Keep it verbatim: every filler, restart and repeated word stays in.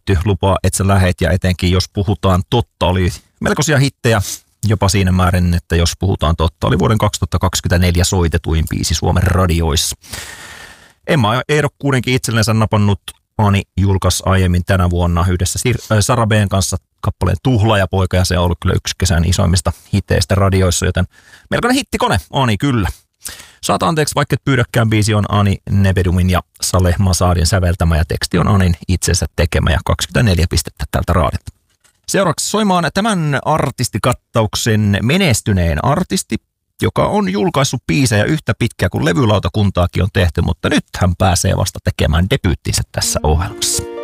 tehty, lupaa, että sä lähet, ja etenkin jos puhutaan totta, oli melkoisia hittejä jopa siinä määrin, että jos puhutaan totta, oli vuoden kaksituhattakaksikymmentäneljä soitetuin biisi Suomen radioissa. Emma ehdokkuudenkin itsellensä napannut. Ani julkaisi aiemmin tänä vuonna yhdessä Sir- äh, Sara B:n kanssa kappaleen Tuhlaajapoika, ja se on ollut kyllä yksi kesän isoimmista hiteistä radioissa, joten melkoinen hittikone, Ani kyllä. Saat anteeksi, vaikka et pyydäkään, biisi on Ani Nebedumin ja Saleh Masadin säveltämä, ja teksti on Anin itsensä tekemä, ja kaksikymmentäneljä pistettä tältä raadilta. Seuraavaksi soimaan tämän artistikattauksen menestyneen artisti, joka on julkaissut biisejä yhtä pitkää kuin levylautakuntaakin on tehty, mutta nyt hän pääsee vasta tekemään debyyttinsä tässä ohjelmassa.